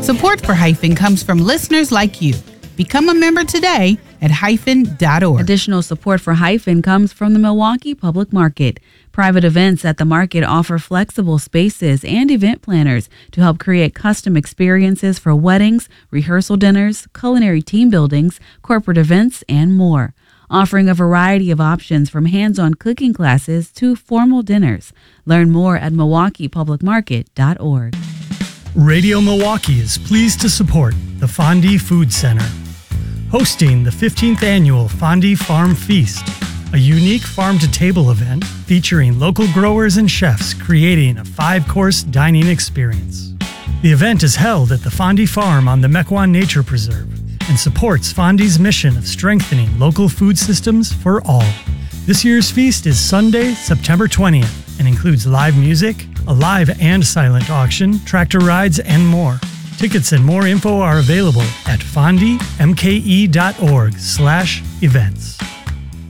Support for Hyphen comes from listeners like you. Become a member today at hyphen.org. Additional support for Hyphen comes from the Milwaukee Public Market. Private events at the market offer flexible spaces and event planners to help create custom experiences for weddings, rehearsal dinners, culinary team buildings, corporate events, and more. Offering a variety of options from hands-on cooking classes to formal dinners. Learn more at milwaukeepublicmarket.org. Radio Milwaukee is pleased to support the Fondue Food Center, hosting the 15th annual Fondue Farm Feast, a unique farm-to-table event featuring local growers and chefs creating a 5-course dining experience. The event is held at the Fondue Farm on the Mequon Nature Preserve and supports Fondue's mission of strengthening local food systems for all. This year's feast is Sunday, September 20th, and includes live music, a live and silent auction, tractor rides, and more. Tickets and more info are available at fondemke.org/events.